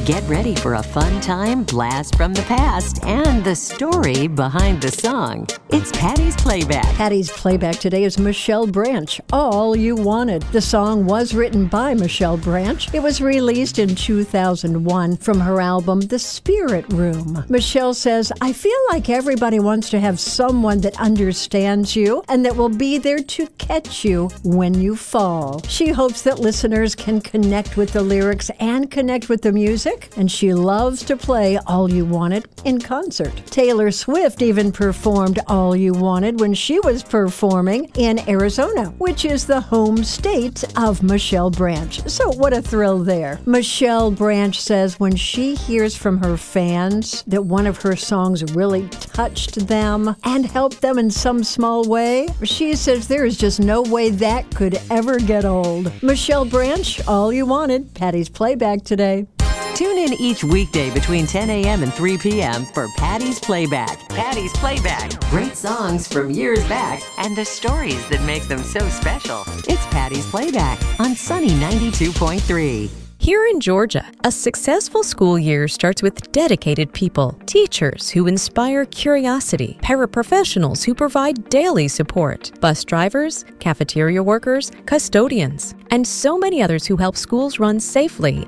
Get ready for a fun time blast from the past and the story behind the song. It's Patty's Playback. Patty's Playback today is Michelle Branch, All You Wanted. The song was written by Michelle Branch. It was released in 2001 from her album, The Spirit Room. Michelle says, I feel like everybody wants to have someone that understands you and that will be there to catch you when you fall. She hopes that listeners can connect with the lyrics and connect with the music, and she loves to play All You Wanted in concert. Taylor Swift even performed All You Wanted when she was performing in Arizona, which is the home state of Michelle Branch. So what a thrill there. Michelle Branch says when she hears from her fans that one of her songs really touched them and helped them in some small way, she says there is just no way that could ever get old. Michelle Branch, All You Wanted, Patty's Playback today. Tune in each weekday between 10 a.m. and 3 p.m. for Patty's Playback. Patty's Playback. Great songs from years back and the stories that make them so special. It's Patty's Playback on Sunny 92.3. Here in Georgia, a successful school year starts with dedicated people, teachers who inspire curiosity, paraprofessionals who provide daily support, bus drivers, cafeteria workers, custodians, and so many others who help schools run safely